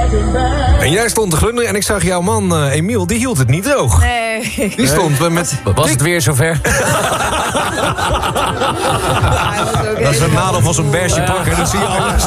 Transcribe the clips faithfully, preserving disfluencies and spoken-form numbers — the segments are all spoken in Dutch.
En jij stond te glunderen en ik zag jouw man, uh, Emiel, die hield het niet droog. Nee. Die stond uh, met... Was het weer zover? Dat is het nadeel van zo'n bersje pakken, dat zie je alles.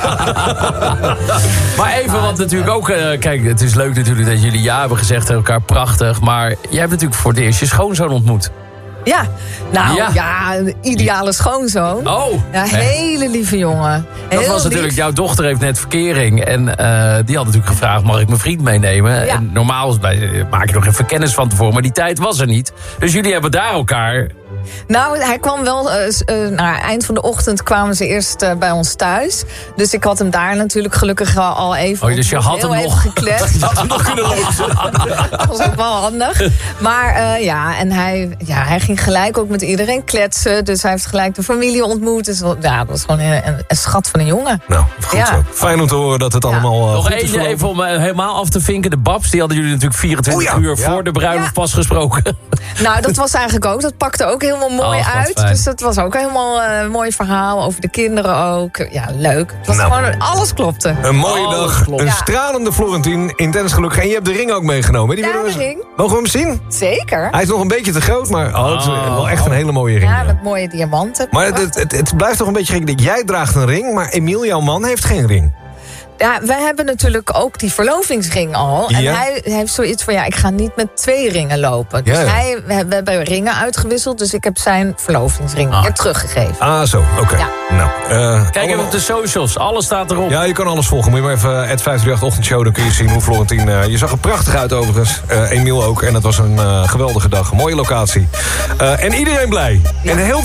Maar even, want natuurlijk ook... Uh, kijk, het is leuk natuurlijk dat jullie ja hebben gezegd tegen elkaar, prachtig. Maar jij hebt natuurlijk voor het eerst je schoonzoon ontmoet. Ja, nou Ja. ja, een ideale schoonzoon. Oh. Ja, hele lieve jongen. Dat Heel was natuurlijk, lief. jouw dochter heeft net verkering. En uh, die had natuurlijk gevraagd, mag ik mijn vriend meenemen? Ja. En normaal maak je nog even kennis van tevoren, maar die tijd was er niet. Dus jullie hebben daar elkaar... Nou, hij kwam wel, uh, uh, nou, eind van de ochtend kwamen ze eerst uh, bij ons thuis. Dus ik had hem daar natuurlijk gelukkig al, al even... Oh, dus je had heel hem even nog. gekletst. Je had hem nog kunnen lopen. Dat was ook wel handig. Maar uh, ja, en hij, ja, hij ging gelijk ook met iedereen kletsen. Dus hij heeft gelijk de familie ontmoet. Dus ja, dat was gewoon een, een, een schat van een jongen. Nou, goed Ja. zo. Fijn om te horen dat het Ja. allemaal uh, Nog goed is één, verlopen. even om uh, helemaal af te vinken. De Babs, die hadden jullie natuurlijk vierentwintig Oh ja. uur Ja. voor de bruiloft Ja. pas gesproken. Nou, dat was eigenlijk ook. Dat pakte ook helemaal mooi Oh, wat uit. fijn. Dus dat was ook helemaal uh, een mooi verhaal. Over de kinderen ook. Ja, leuk. Het was Nou. gewoon, alles klopte. Een mooie Oh, dag, klopt. een Ja. stralende Florentien, intens gelukkig. En je hebt de ring ook meegenomen. Die Ja, willen we de eens- ring. Mogen we hem zien? Zeker. Hij is nog een beetje te groot, maar oh, het is Oh. wel echt een hele mooie ring. Ja, Ja. met mooie diamanten. Maar het, het, het, het blijft toch een beetje gek dat jij draagt een ring, maar Emiel, jouw man, heeft geen ring. Ja, wij hebben natuurlijk ook die verlovingsring al. En Ja. hij heeft zoiets van, ja, ik ga niet met twee ringen lopen. Dus Ja, ja. Hij, we hebben- we hebben ringen uitgewisseld. Dus ik heb zijn verlovingsring Ah. weer teruggegeven. Ah, zo, oké. Ja. Nou, uh, Kijk even allemaal- op de socials, alles staat erop. Ja, je kan alles volgen. Moet je maar even at vijf drie acht ochtendshow, dan kun je zien hoe Florentien... Uh, je zag er prachtig uit overigens. Uh, Emiel ook. En het was een uh, geweldige dag. Mooie locatie. Uh, en iedereen blij. En heel